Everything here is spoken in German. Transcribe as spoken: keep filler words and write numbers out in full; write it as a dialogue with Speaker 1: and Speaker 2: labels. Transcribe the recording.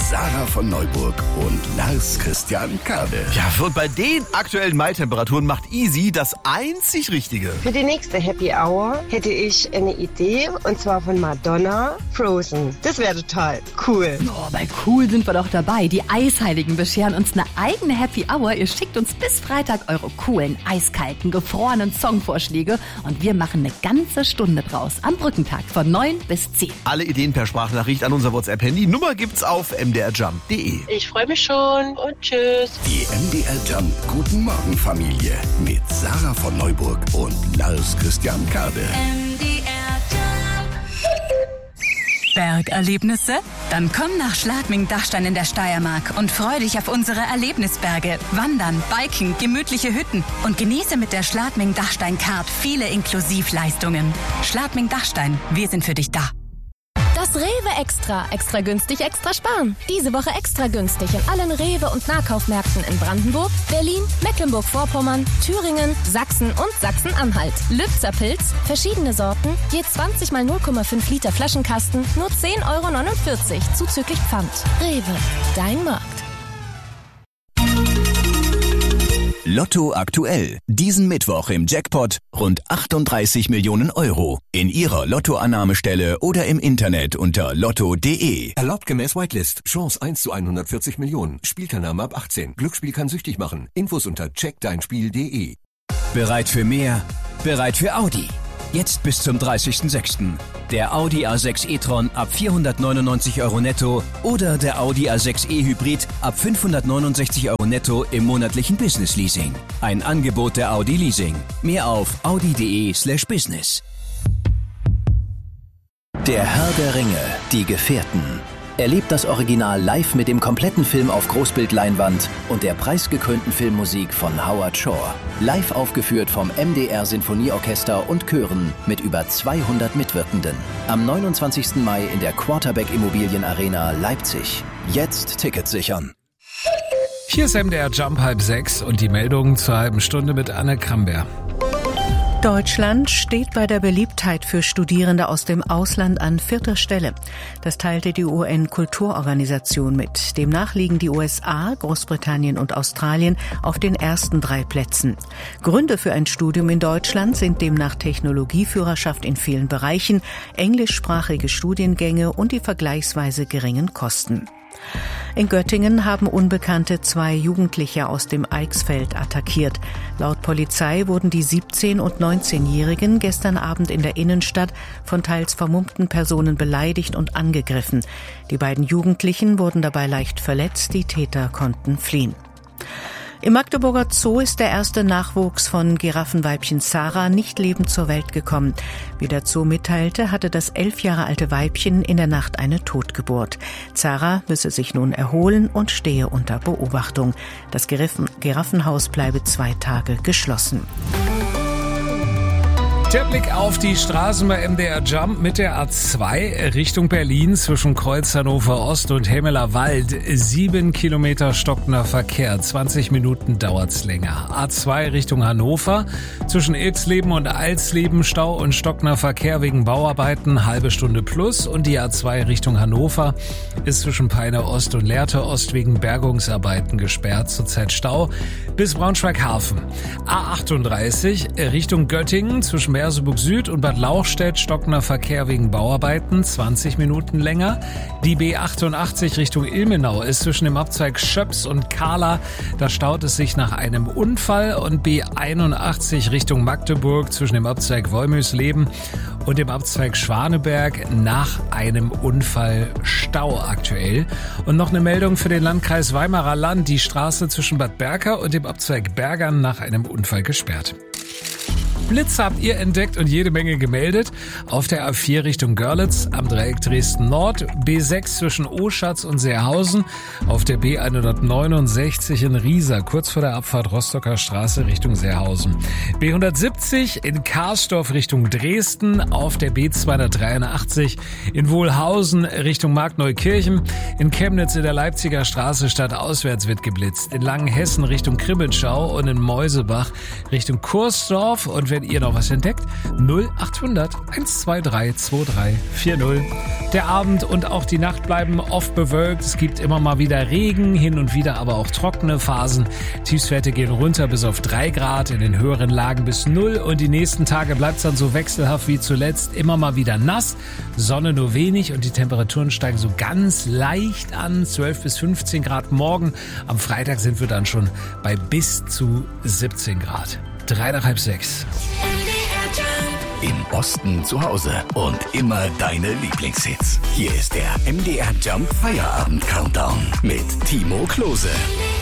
Speaker 1: Sarah von Neuburg und Lars Christian Kade.
Speaker 2: Ja, und bei den aktuellen Maitemperaturen macht Easy das einzig Richtige.
Speaker 3: Für die nächste Happy Hour hätte ich eine Idee, und zwar von Madonna, Frozen. Das wäre total cool.
Speaker 4: Oh, bei cool sind wir doch dabei. Die Eisheiligen bescheren uns eine eigene Happy Hour. Ihr schickt uns bis Freitag eure coolen, eiskalten, gefrorenen Songvorschläge und wir machen eine ganze Stunde draus am Brückentag von neun bis zehn.
Speaker 2: Alle Ideen per Sprachnachricht an unser WhatsApp-Handy. Nummer gibt's auf m d r jump punkt d e.
Speaker 5: Ich freue mich schon und tschüss.
Speaker 1: Die M D R Jump Guten Morgen Familie mit Sarah von Neuburg und Lars Christian Kade.
Speaker 6: M D R Jump. Bergerlebnisse? Dann komm nach Schladming-Dachstein in der Steiermark und freu dich auf unsere Erlebnisberge. Wandern, Biken, gemütliche Hütten und genieße mit der Schladming-Dachstein-Card viele Inklusivleistungen. Schladming-Dachstein, wir sind für dich da.
Speaker 7: Das Rewe Extra. Extra günstig, extra sparen. Diese Woche extra günstig in allen Rewe- und Nahkaufmärkten in Brandenburg, Berlin, Mecklenburg-Vorpommern, Thüringen, Sachsen und Sachsen-Anhalt. Lübzer Pilz, verschiedene Sorten, je zwanzig mal null Komma fünf Liter Flaschenkasten, nur zehn Euro neunundvierzig, zuzüglich Pfand. Rewe, dein Markt.
Speaker 8: Lotto aktuell. Diesen Mittwoch im Jackpot rund achtunddreißig Millionen Euro. In Ihrer Lottoannahmestelle oder im Internet unter lotto punkt de.
Speaker 9: Erlaubt gemäß Whitelist. Chance eins zu hundertvierzig Millionen. Spielteilnahme ab achtzehn. Glücksspiel kann süchtig machen. Infos unter check dein spiel punkt de.
Speaker 8: Bereit für mehr? Bereit für Audi. Jetzt bis zum dreißigsten sechsten Der Audi A sechs e-tron ab vierhundertneunundneunzig Euro netto oder der Audi A sechs e Hybrid ab fünfhundertneunundsechzig Euro netto im monatlichen Business Leasing. Ein Angebot der Audi Leasing. Mehr auf audi punkt de slash business. Der Herr der Ringe, die Gefährten. Erlebt das Original live mit dem kompletten Film auf Großbildleinwand und der preisgekrönten Filmmusik von Howard Shore. Live aufgeführt vom M D R Sinfonieorchester und Chören mit über zweihundert Mitwirkenden. Am neunundzwanzigsten Mai in der Quarterback Immobilien Arena Leipzig. Jetzt Tickets sichern.
Speaker 10: Hier ist M D R Jump halb sechs und die Meldungen zur halben Stunde mit Anne Kramberg.
Speaker 11: Deutschland steht bei der Beliebtheit für Studierende aus dem Ausland an vierter Stelle. Das teilte die U N-Kulturorganisation mit. Demnach liegen die U S A, Großbritannien und Australien auf den ersten drei Plätzen. Gründe für ein Studium in Deutschland sind demnach Technologieführerschaft in vielen Bereichen, englischsprachige Studiengänge und die vergleichsweise geringen Kosten. In Göttingen haben Unbekannte zwei Jugendliche aus dem Eichsfeld attackiert. Laut Polizei wurden die siebzehn- und neunzehnjährigen gestern Abend in der Innenstadt von teils vermummten Personen beleidigt und angegriffen. Die beiden Jugendlichen wurden dabei leicht verletzt, die Täter konnten fliehen. Im Magdeburger Zoo ist der erste Nachwuchs von Giraffenweibchen Zara nicht lebend zur Welt gekommen. Wie der Zoo mitteilte, hatte das elf Jahre alte Weibchen in der Nacht eine Totgeburt. Zara müsse sich nun erholen und stehe unter Beobachtung. Das Giraffen- Giraffenhaus bleibe zwei Tage geschlossen.
Speaker 10: Der Blick auf die Straßen bei M D R Jump mit der A zwei Richtung Berlin zwischen Kreuz Hannover Ost und Hemmeler Wald. Sieben Kilometer stockender Verkehr, zwanzig Minuten dauert's länger. A zwei Richtung Hannover zwischen Ilksleben und Alsleben Stau und stockender Verkehr wegen Bauarbeiten, halbe Stunde plus. Und die A zwei Richtung Hannover ist zwischen Peine Ost und Lehrte Ost wegen Bergungsarbeiten gesperrt, zurzeit Stau bis Braunschweig-Hafen. A achtunddreißig Richtung Göttingen zwischen Merseburg Süd und Bad Lauchstädt stockender Verkehr wegen Bauarbeiten, zwanzig Minuten länger. Die B achtundachtzig Richtung Ilmenau ist zwischen dem Abzweig Schöps und Kahla, da staut es sich nach einem Unfall. Und B einundachtzig Richtung Magdeburg zwischen dem Abzweig Wolmüsleben und dem Abzweig Schwaneberg nach einem Unfall Stau aktuell. Und noch eine Meldung für den Landkreis Weimarer Land, die Straße zwischen Bad Berka und dem Abzweig Bergern nach einem Unfall gesperrt. Blitz habt ihr entdeckt und jede Menge gemeldet. Auf der A vier Richtung Görlitz, am Dreieck Dresden Nord, B sechs zwischen Oschatz und Seerhausen, auf der B hundertneunundsechzig in Riesa, kurz vor der Abfahrt Rostocker Straße Richtung Seerhausen. B hundertsiebzig in Karsdorf Richtung Dresden, auf der B zweihundertdreiundachtzig in Wohlhausen Richtung Markneukirchen, in Chemnitz in der Leipziger Straße stadtauswärts wird geblitzt, in Langenhessen Richtung Kribbenschau und in Meusebach Richtung Kursdorf. Und wenn ihr noch was entdeckt. null acht hundert eins zwei drei zwei drei vier null. Der Abend und auch die Nacht bleiben oft bewölkt. Es gibt immer mal wieder Regen, hin und wieder aber auch trockene Phasen. Tiefstwerte gehen runter bis auf drei Grad, in den höheren Lagen bis null. Und die nächsten Tage bleibt es dann so wechselhaft wie zuletzt. Immer mal wieder nass, Sonne nur wenig und die Temperaturen steigen so ganz leicht an. zwölf bis fünfzehn Grad morgen. Am Freitag sind wir dann schon bei bis zu siebzehn Grad. Drei nach halb sechs.
Speaker 1: Im Osten zu Hause und immer deine Lieblingshits. Hier ist der M D R Jump Feierabend Countdown mit Timo Klose.